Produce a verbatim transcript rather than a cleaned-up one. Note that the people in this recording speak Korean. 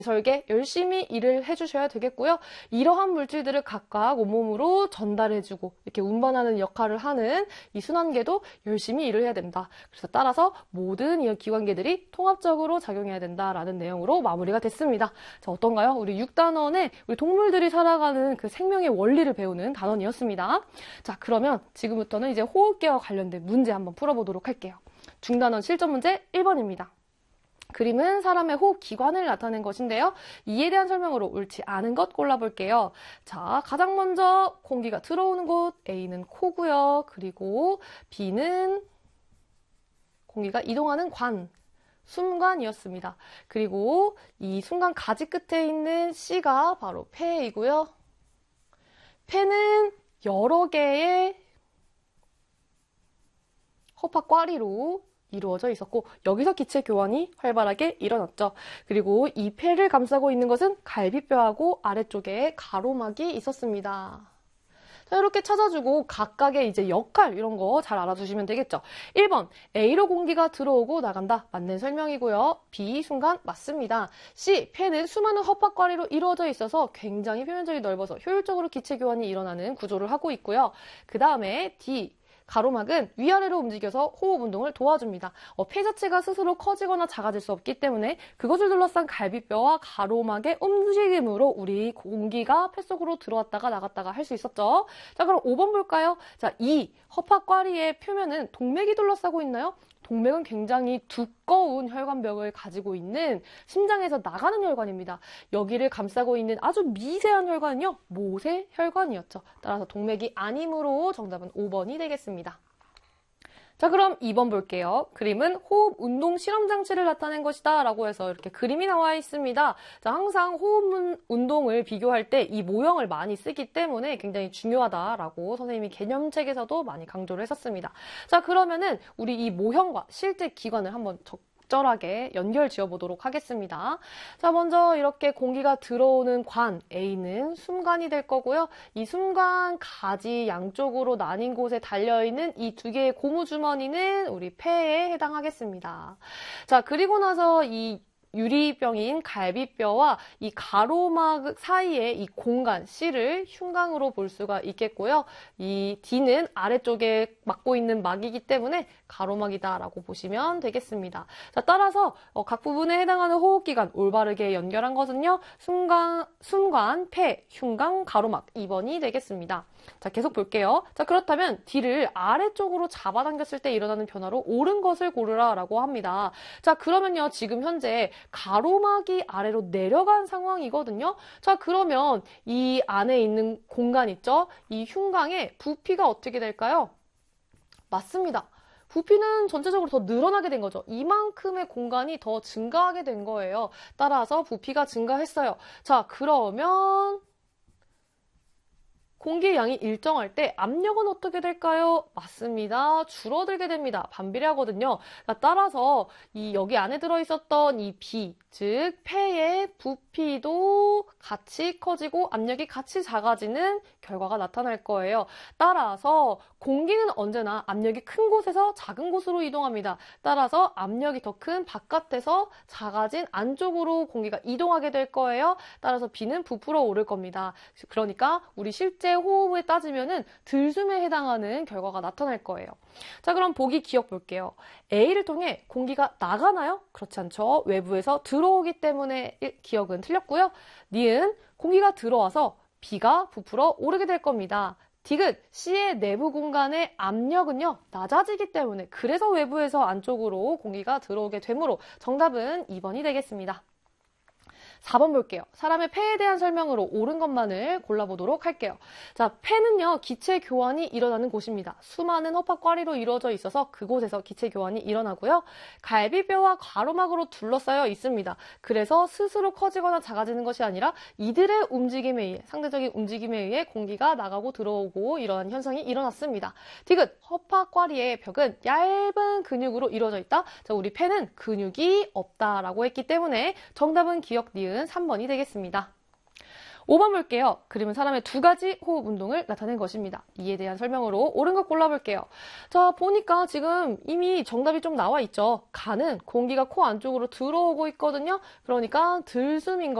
설계 열심히 일을 해주셔야 되겠고요. 이러한 물질들을 각각 온몸으로 전달해주고 이렇게 운반하는 역할을 하는 이 순환계도 열심히 일을 해야 된다. 그래서 따라서 모든 이 기관계들이 통합적으로 작용해야 된다라는 내용으로 마무리가 됐습니다. 자, 어떤가요? 우리 육 단원에 우리 동물들이 살아가는 그 생명의 원리를 배우는 단원이었습니다. 자, 그러면 지금부터는 이제 호흡계와 관련된 문제 한번 풀어보도록 할게요. 중단원 실전 문제 일 번입니다. 그림은 사람의 호흡 기관을 나타낸 것인데요. 이에 대한 설명으로 옳지 않은 것 골라볼게요. 자, 가장 먼저 공기가 들어오는 곳 A는 코고요. 그리고 B는 공기가 이동하는 관, 숨관이었습니다. 그리고 이 숨관 가지 끝에 있는 C가 바로 폐이고요. 폐는 여러 개의 허파 꽈리로 이루어져 있었고 여기서 기체 교환이 활발하게 일어났죠. 그리고 이 폐를 감싸고 있는 것은 갈비뼈하고 아래쪽에 가로막이 있었습니다. 자, 이렇게 찾아주고 각각의 이제 역할 이런 거 잘 알아두시면 되겠죠. 일 번 A로 공기가 들어오고 나간다. 맞는 설명이고요. B 순간 맞습니다. C 폐는 수많은 허파과리로 이루어져 있어서 굉장히 표면적이 넓어서 효율적으로 기체 교환이 일어나는 구조를 하고 있고요. 그 다음에 D 가로막은 위아래로 움직여서 호흡 운동을 도와줍니다. 어, 폐 자체가 스스로 커지거나 작아질 수 없기 때문에 그것을 둘러싼 갈비뼈와 가로막의 움직임으로 우리 공기가 폐 속으로 들어왔다가 나갔다가 할 수 있었죠. 자, 그럼 오 번 볼까요? 자, 이 허파과리의 표면은 동맥이 둘러싸고 있나요? 동맥은 굉장히 두꺼운 혈관벽을 가지고 있는 심장에서 나가는 혈관입니다. 여기를 감싸고 있는 아주 미세한 혈관은요, 모세혈관이었죠. 따라서 동맥이 아니므로 정답은 오 번이 되겠습니다. 자, 그럼 이 번 볼게요. 그림은 호흡 운동 실험 장치를 나타낸 것이다 라고 해서 이렇게 그림이 나와 있습니다. 자, 항상 호흡 운동을 비교할 때 이 모형을 많이 쓰기 때문에 굉장히 중요하다라고 선생님이 개념책에서도 많이 강조를 했었습니다. 자, 그러면은 우리 이 모형과 실제 기관을 한번 적 적절하게 연결 지어보도록 하겠습니다. 자, 먼저 이렇게 공기가 들어오는 관 A는 숨관이 될 거고요. 이 숨관 가지 양쪽으로 나뉜 곳에 달려있는 이 두 개의 고무주머니는 우리 폐에 해당하겠습니다. 자, 그리고 나서 이 유리병인 갈비뼈와 이 가로막 사이의 이 공간 C를 흉곽으로 볼 수가 있겠고요. 이 D는 아래쪽에 막고 있는 막이기 때문에 가로막이다라고 보시면 되겠습니다. 자, 따라서 어, 각 부분에 해당하는 호흡기관 올바르게 연결한 것은요. 숨관, 숨관, 폐, 흉곽, 가로막 이 번이 되겠습니다. 자, 계속 볼게요. 자, 그렇다면 D를 아래쪽으로 잡아당겼을 때 일어나는 변화로 옳은 것을 고르라 라고 합니다. 자, 그러면요. 지금 현재 가로막이 아래로 내려간 상황이거든요. 자, 그러면 이 안에 있는 공간 있죠? 이 흉곽의 부피가 어떻게 될까요? 맞습니다. 부피는 전체적으로 더 늘어나게 된 거죠. 이만큼의 공간이 더 증가하게 된 거예요. 따라서 부피가 증가했어요. 자, 그러면 공기의 양이 일정할 때 압력은 어떻게 될까요? 맞습니다. 줄어들게 됩니다. 반비례하거든요. 따라서 이 여기 안에 들어있었던 이 B, 즉 폐의 부피도 같이 커지고 압력이 같이 작아지는 결과가 나타날 거예요. 따라서 공기는 언제나 압력이 큰 곳에서 작은 곳으로 이동합니다. 따라서 압력이 더 큰 바깥에서 작아진 안쪽으로 공기가 이동하게 될 거예요. 따라서 B는 부풀어 오를 겁니다. 그러니까 우리 실제 호흡에 따지면은 들숨에 해당하는 결과가 나타날 거예요. 자, 그럼 보기 기억 볼게요. A를 통해 공기가 나가나요? 그렇지 않죠. 외부에서 들어오기 때문에 기억은 틀렸고요. 니은 공기가 들어와서 B가 부풀어 오르게 될 겁니다. 디귿 C의 내부 공간의 압력은요 낮아지기 때문에 그래서 외부에서 안쪽으로 공기가 들어오게 되므로 정답은 이 번이 되겠습니다. 사 번 볼게요. 사람의 폐에 대한 설명으로 옳은 것만을 골라보도록 할게요. 자, 폐는요, 기체 교환이 일어나는 곳입니다. 수많은 허파과리로 이루어져 있어서 그곳에서 기체 교환이 일어나고요. 갈비뼈와 가로막으로 둘러싸여 있습니다. 그래서 스스로 커지거나 작아지는 것이 아니라 이들의 움직임에 의해, 상대적인 움직임에 의해 공기가 나가고 들어오고 이러한 현상이 일어났습니다. 디귿, 허파과리의 벽은 얇은 근육으로 이루어져 있다. 자, 우리 폐는 근육이 없다라고 했기 때문에 정답은 기억 니은 삼 번이 되겠습니다. 오 번 볼게요. 그림은 사람의 두 가지 호흡 운동을 나타낸 것입니다. 이에 대한 설명으로 옳은 것 골라볼게요. 자, 보니까 지금 이미 정답이 좀 나와 있죠. 가는 공기가 코 안쪽으로 들어오고 있거든요. 그러니까 들숨인 거